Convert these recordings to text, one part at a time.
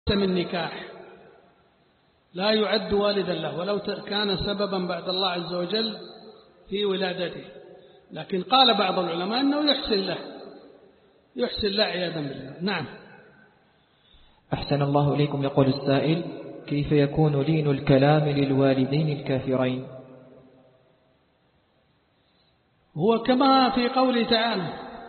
من نكاح لا يعد والدا له ولو كان سببا بعد الله عز وجل في ولادته، لكن قال بعض العلماء أنه يحسن له عياذا بالله. نعم. أحسن الله إليكم. يقول السائل: كيف يكون لين الكلام للوالدين الكافرين؟ هو كما في قوله تعالى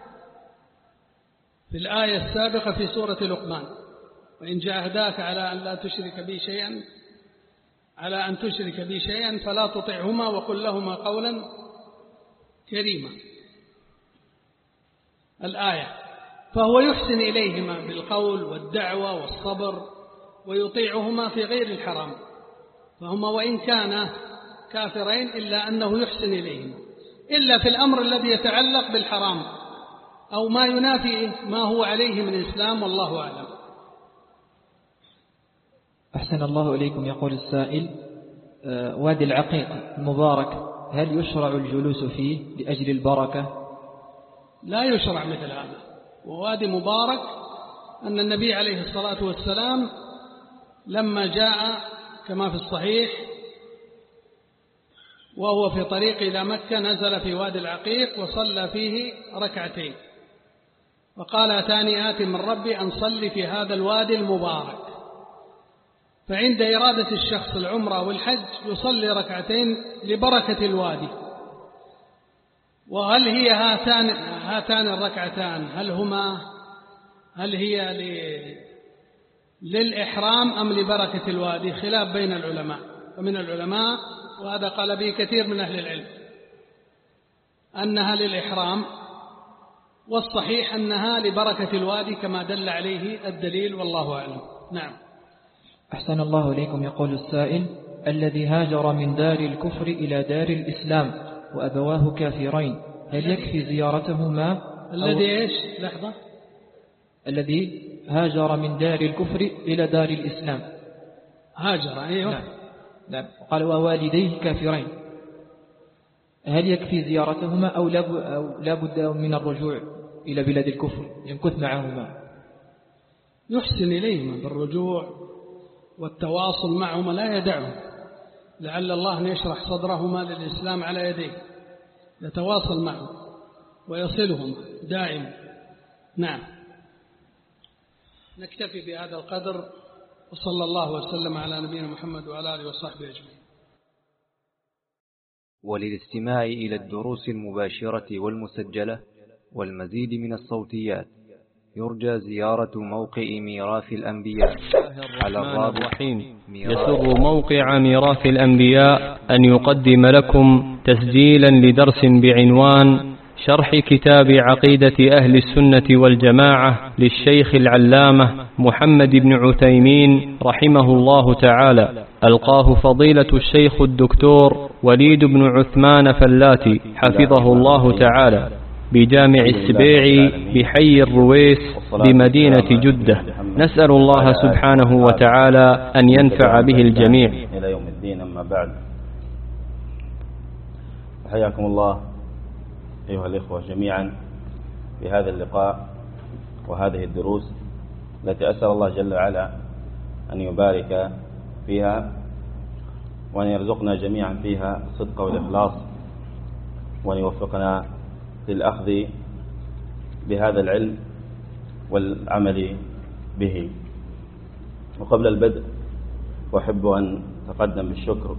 في الآية السابقة في سورة لقمان: وإن جاهداك على أن تشرك بي شيئا فلا تطعهما وقل لهما قولا كريما، الآية. فهو يحسن إليهما بالقول والدعوة والصبر ويطيعهما في غير الحرام، فهما وإن كانا كافرين إلا أنه يحسن إليهما، إلا في الأمر الذي يتعلق بالحرام أو ما ينافي ما هو عليه من الإسلام، والله أعلم. أحسن الله إليكم. يقول السائل: وادي العقيق المبارك هل يشرع الجلوس فيه لأجل البركة؟ لا يشرع مثل هذا، ووادي مبارك أن النبي عليه الصلاة والسلام لما جاء كما في الصحيح وهو في طريق إلى مكة نزل في وادي العقيق وصلى فيه ركعتين، وقال: أتاني آت من ربي أن صلي في هذا الوادي المبارك. فعند إرادة الشخص العمرة والحج يصلي ركعتين لبركة الوادي. وهل هي هاتان الركعتان هل هي للإحرام أم لبركة الوادي؟ خلاف بين العلماء، ومن العلماء وهذا قال به كثير من أهل العلم أنها للإحرام، والصحيح أنها لبركة الوادي كما دل عليه الدليل، والله أعلم. نعم. أحسن الله إليكم. يقول السائل: الذي هاجر من دار الكفر إلى دار الإسلام وأبواه كافرين هل يكفي زيارتهما؟ الذي إيش؟ لحظة. الذي هاجر من دار الكفر إلى دار الإسلام. هاجر، أيوه. نعم. قال: ووالديه كافرين هل يكفي زيارتهما أو لا بد من الرجوع إلى بلاد الكفر يمكث معهما؟ يحسن إليهما بالرجوع والتواصل معهما، لا يدعهم، لعل الله أن يشرح صدرهما للإسلام على يديه، يتواصل معهم ويصلهم دائما. نعم. نكتفي بهذا القدر، وصلى الله وسلم على نبينا محمد وعلى آله وصحبه أجمعين. وللاستماع إلى الدروس المباشرة والمسجلة والمزيد من الصوتيات يرجى زيارة موقع ميراث الأنبياء على الرابط. يسر موقع ميراث الأنبياء أن يقدم لكم تسجيلا لدرس بعنوان شرح كتاب عقيدة أهل السنة والجماعة للشيخ العلامة محمد بن عثيمين رحمه الله تعالى، ألقاه فضيلة الشيخ الدكتور وليد بن عثمان فلاتي حفظه الله تعالى بجامع السبيعي بحي الرويس بمدينة جدة. نسأل الله سبحانه وتعالى أن ينفع به الجميع إلى يوم الدين. أما بعد، حياكم الله أيها الإخوة جميعا في هذا اللقاء وهذه الدروس التي أسأل الله جل وعلا أن يبارك فيها وأن يرزقنا جميعا فيها الصدق والإخلاص، وأن يوفقنا للأخذ بهذا العلم والعمل به. وقبل البدء أحب أن أتقدم بالشكر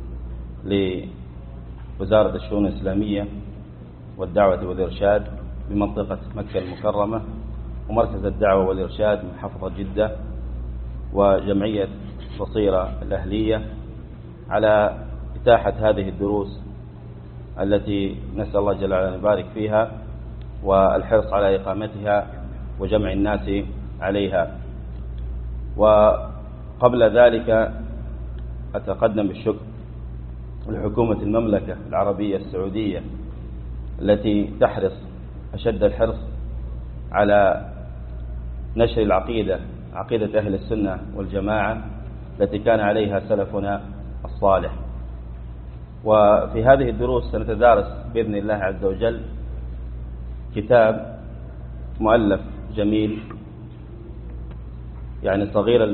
لوزارة الشؤون الإسلامية والدعوة والإرشاد بمنطقة مكة المكرمة، ومركز الدعوة والإرشاد من محافظة جدة، وجمعية بصيرة الأهلية على إتاحة هذه الدروس التي نسأل الله جل وعلا أن يبارك فيها، والحرص على إقامتها وجمع الناس عليها. وقبل ذلك أتقدم بالشكر لحكومة المملكة العربية السعودية التي تحرص أشد الحرص على نشر العقيدة، عقيدة أهل السنة والجماعة التي كان عليها سلفنا الصالح. وفي هذه الدروس سنتدارس بإذن الله عز وجل كتاب مؤلف جميل يعني صغير